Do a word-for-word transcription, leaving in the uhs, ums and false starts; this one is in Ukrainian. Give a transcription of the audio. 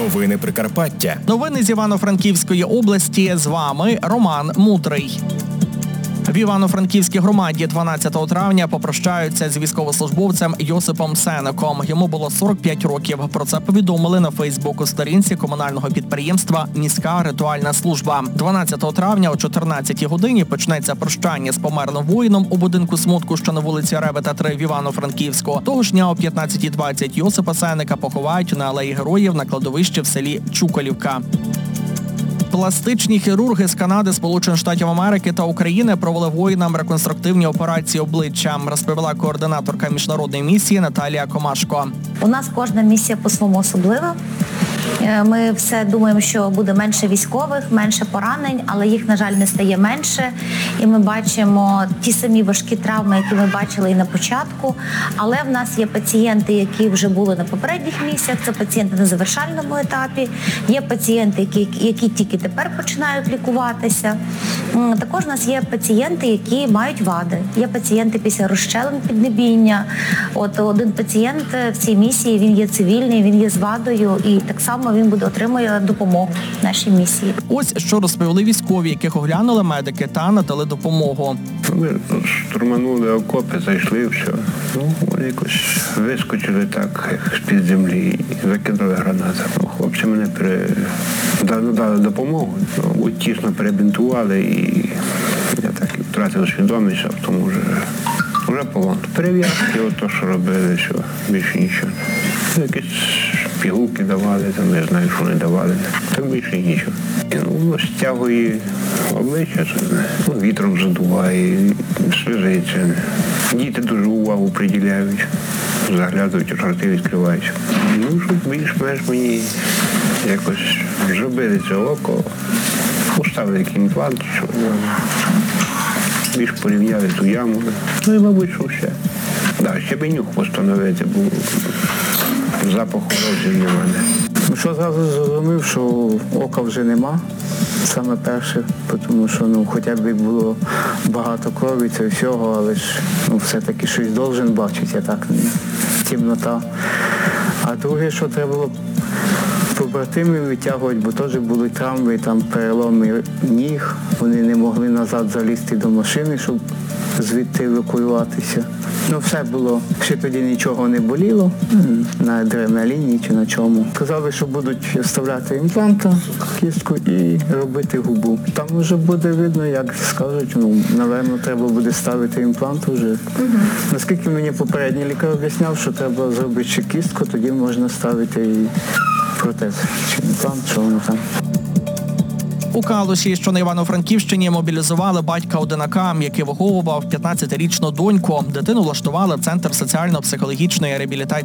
Новини Прикарпаття. Новини з Івано-Франківської області. З вами Роман Мудрий. В Івано-Франківській громаді дванадцятого травня попрощаються з військовослужбовцем Йосипом Сенеком. Йому було сорок п'ять років. Про це повідомили на Фейсбуку-сторінці комунального підприємства «Міська ритуальна служба». дванадцятого травня о чотирнадцятій годині почнеться прощання з померлим воїном у будинку смутку, що на вулиці Ребета, три в Івано-Франківську. Того ж дня о п'ятнадцятій двадцять Йосипа Сенека поховають на Алеї Героїв на кладовищі в селі Чуколівка. Пластичні хірурги з Канади, Сполучених Штатів Америки та України провели воїнам реконструктивні операції обличчя, розповіла координаторка міжнародної місії Наталія Комашко. У нас кожна місія по-своєму особлива. Ми все думаємо, що буде менше військових, менше поранень, але їх, на жаль, не стає менше. І ми бачимо ті самі важкі травми, які ми бачили і на початку. Але в нас є пацієнти, які вже були на попередніх місіях, це пацієнти на завершальному етапі. Є пацієнти, які, які тільки тепер починають лікуватися. Також у нас є пацієнти, які мають вади. Є пацієнти після розщелин піднебіння. От один пацієнт в цій місії, він є цивільний, він є з вадою, і так само він буде отримує допомогу в нашій місії. Ось що розповіли військові, яких оглянули медики та надали допомогу. Ми штурманули окопи, зайшли, все. Ну, вони якось вискочили так з-під землі і закидали гранати. Ну, хлопці мене пере... дали допомогу, ну, тісно перебінтували і я так і втратив свідомість, а потім вже, вже полон. Перев'язки, от то, що робили, що більше нічого. Якісь пігулки давали, там не знаю, що не давали. Там більше нічого. І, ну, воно стягує обличчя, ну, вітром задуває, сльозиться. Діти дуже увагу приділяють, заглядують, рти відкриваються. Ну, щоб більш-менш мені якось зробили це око, поставили якийсь імплант, щоб більш порівняли ту яму. Ну і, мабуть, що все. Так, ще б і нюх постановити, бо запаху зовсім немає. Ну, що зразу зрозумів, що ока вже нема, саме перше, тому що ну, хоча б було багато крові, це всього, але ж ну, все-таки щось должен бачити, а так темнота. А друге, що треба було побратимів витягувати, бо теж були травми, там переломи ніг, вони не могли назад залізти до машини, щоб звідти евакуюватися. Ну, все було. Ще тоді нічого не боліло, на адреналіні чи на чому. Казали, що будуть вставляти імпланта, кістку і робити губу. Там вже буде видно, як скажуть, ну, напевно, треба буде ставити імплант вже. Угу. Наскільки мені попередній лікар об'ясняв, що треба зробити ще кістку, тоді можна ставити і протез, чи імплант, що воно там. У Калуші, що на Івано-Франківщині, мобілізували батька-одинака, який виховував п'ятнадцятирічну доньку. Дитину влаштували в Центр соціально-психологічної реабілітації